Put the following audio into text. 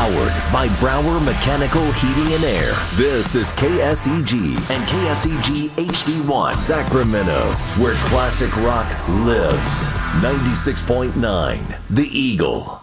Powered by Brower Mechanical Heating and Air. This is KSEG and KSEG HD1 Sacramento, where classic rock lives. 96.9 The Eagle.